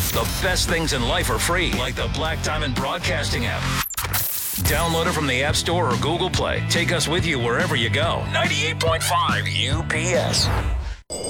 The best things in life are free, like the Black Diamond Broadcasting app. Download it from the App Store or Google Play. Take us with you wherever you go. 98.5 UPS.